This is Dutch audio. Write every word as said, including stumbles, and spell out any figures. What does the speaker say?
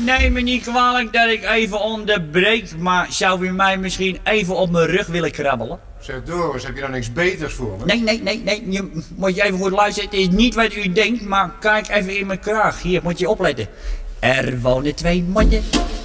neem me niet kwalijk dat ik even onderbreek, maar zou u mij misschien even op mijn rug willen krabbelen? Zeg Doris, heb je dan niks beters voor me? Nee, nee, nee, nee, je moet je even goed luisteren. Het is niet wat u denkt, maar kijk even in mijn kraag. Hier, moet je opletten. Er wonen twee mannen